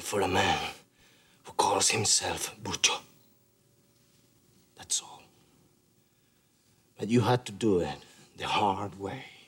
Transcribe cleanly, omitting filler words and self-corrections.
for a man who calls himself Bucho. That's all. But you had to do it the hard way.